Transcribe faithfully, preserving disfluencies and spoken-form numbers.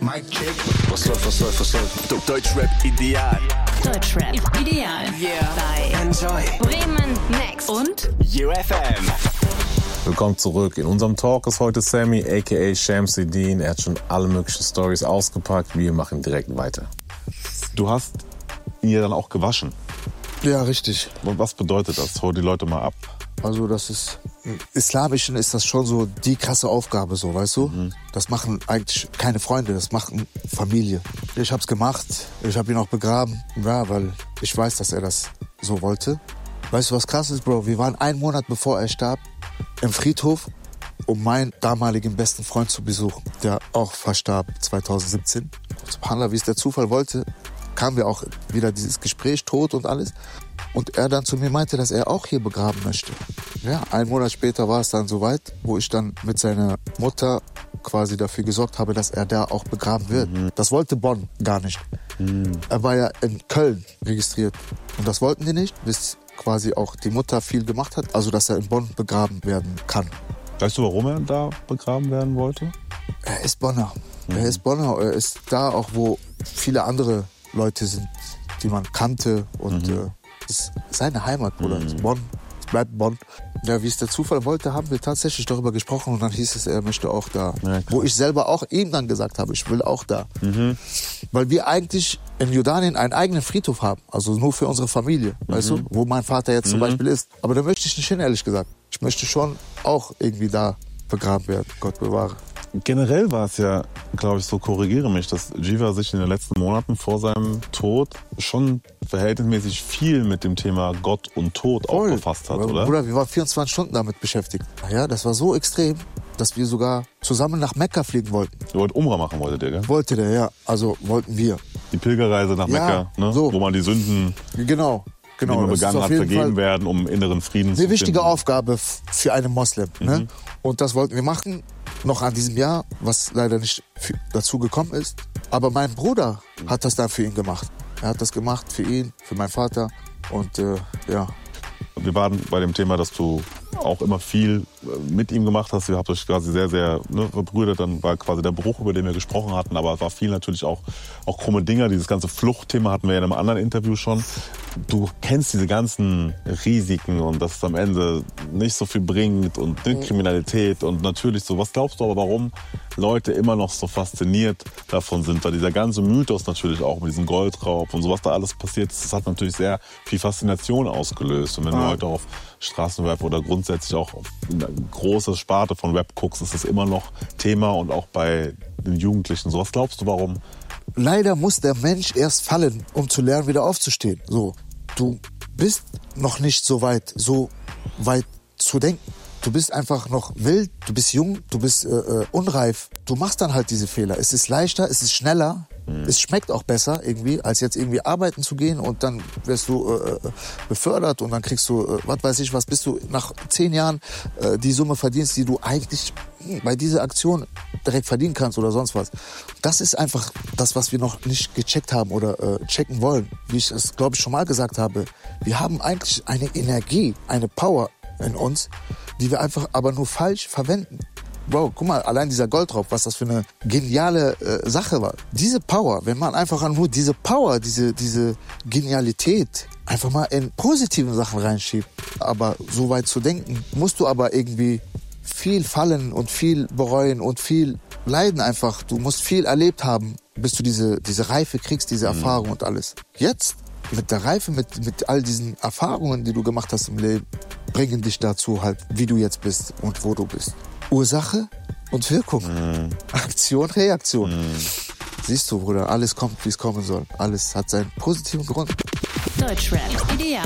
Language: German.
Was läuft, was läuft, was läuft? Deutschrap ideal. Deutschrap ideal. Yeah. Bei Enjoy. Bremen Next und U F M. Willkommen zurück. In unserem Talk ist heute Sammy, aka Shamsuddin. Er hat schon alle möglichen Stories ausgepackt. Wir machen direkt weiter. Du hast ihn ja dann auch gewaschen. Ja, richtig. Und was bedeutet das? Hol die Leute mal ab. Also das ist, im Islamischen ist das schon so die krasse Aufgabe, so, weißt du? Mhm. Das machen eigentlich keine Freunde, das machen Familie. Ich hab's gemacht, ich hab ihn auch begraben, ja, weil ich weiß, dass er das so wollte. Weißt du, was krass ist, Bro? Wir waren einen Monat bevor er starb im Friedhof, um meinen damaligen besten Freund zu besuchen, der auch verstarb zwanzig siebzehn. Subhanallah, wie es der Zufall wollte, kamen wir auch wieder dieses Gespräch, tot und alles. Und er dann zu mir meinte, dass er auch hier begraben möchte. Ja, einen Monat später war es dann soweit, wo ich dann mit seiner Mutter quasi dafür gesorgt habe, dass er da auch begraben wird. Mhm. Das wollte Bonn gar nicht. Mhm. Er war ja in Köln registriert. Und das wollten die nicht, bis quasi auch die Mutter viel gemacht hat, also dass er in Bonn begraben werden kann. Weißt du, warum er da begraben werden wollte? Er ist Bonner. Mhm. Er ist Bonner. Er ist da auch, wo viele andere Leute sind, die man kannte. Und mhm. äh, das ist seine Heimat, Bruder. Mhm. Bonn. Es bleibt Bonn. Ja, wie es der Zufall wollte, haben wir tatsächlich darüber gesprochen. Und dann hieß es, er möchte auch da. Ja, wo ich selber auch ihm dann gesagt habe, ich will auch da. Mhm. Weil wir eigentlich in Jordanien einen eigenen Friedhof haben. Also nur für unsere Familie, mhm. weißt du? Wo mein Vater jetzt mhm. zum Beispiel ist. Aber da möchte ich nicht hin, ehrlich gesagt. Ich möchte schon auch irgendwie da begraben werden. Gott bewahre. Generell war es ja, glaube ich, so, korrigiere mich, dass Jiva sich in den letzten Monaten vor seinem Tod schon verhältnismäßig viel mit dem Thema Gott und Tod Voll. auch befasst hat, oder? Bruder, wir waren vierundzwanzig Stunden damit beschäftigt. Ja, das war so extrem, dass wir sogar zusammen nach Mekka fliegen wollten. Ihr wollt Umrah machen, wolltet ihr, gell? Wollte der, ja. Also wollten wir. Die Pilgerreise nach ja, Mekka, ne? So. Wo man die Sünden, genau, genau, die man begangen hat, vergeben Fall werden, um inneren Frieden zu finden. Eine wichtige finden. Aufgabe für einen Moslem. Mhm. Ne? Und das wollten wir machen. Noch an diesem Jahr, was leider nicht dazu gekommen ist. Aber mein Bruder hat das dann für ihn gemacht. Er hat das gemacht für ihn, für meinen Vater. Und äh, ja. Wir waren bei dem Thema, dass du auch immer viel mit ihm gemacht hast. Ihr habt euch quasi sehr, sehr ne, verbrüdert. Dann war quasi der Bruch, über den wir gesprochen hatten. Aber es war viel natürlich auch, auch krumme Dinger. Dieses ganze Fluchtthema hatten wir ja in einem anderen Interview schon. Du kennst diese ganzen Risiken und dass es am Ende nicht so viel bringt und ne, Kriminalität und natürlich so. Was glaubst du aber, warum Leute immer noch so fasziniert davon sind? Weil dieser ganze Mythos natürlich auch mit diesem Goldraub und so, was da alles passiert ist, das hat natürlich sehr viel Faszination ausgelöst. Und wenn du heute auf Straßenrap oder grundsätzlich auch auf eine große Sparte von Rap guckst, ist das immer noch Thema und auch bei den Jugendlichen. So, was glaubst du, warum? Leider muss der Mensch erst fallen, um zu lernen, wieder aufzustehen. So, du bist noch nicht so weit, so weit zu denken. Du bist einfach noch wild, du bist jung, du bist äh, unreif. Du machst dann halt diese Fehler. Es ist leichter, es ist schneller, mhm. es schmeckt auch besser irgendwie, als jetzt irgendwie arbeiten zu gehen und dann wirst du äh, befördert und dann kriegst du, äh, was weiß ich was, bis du nach zehn Jahren äh, die Summe verdienst, die du eigentlich mh, bei dieser Aktion direkt verdienen kannst oder sonst was. Das ist einfach das, was wir noch nicht gecheckt haben oder äh, checken wollen. Wie ich es, glaube ich, schon mal gesagt habe. Wir haben eigentlich eine Energie, eine Power in uns, die wir einfach aber nur falsch verwenden. Bro, guck mal, allein dieser Goldraub, was das für eine geniale äh, Sache war. Diese Power, wenn man einfach nur diese Power, diese, diese Genialität einfach mal in positiven Sachen reinschiebt, aber so weit zu denken, musst du aber irgendwie viel fallen und viel bereuen und viel leiden einfach. Du musst viel erlebt haben, bis du diese, diese Reife kriegst, diese Erfahrung und alles. Jetzt, mit der Reife, mit, mit all diesen Erfahrungen, die du gemacht hast im Leben, bringen dich dazu halt, wie du jetzt bist und wo du bist. Ursache und Wirkung. Mm. Aktion, Reaktion. Mm. Siehst du, Bruder, alles kommt, wie es kommen soll. Alles hat seinen positiven Grund. Deutschrap ideal.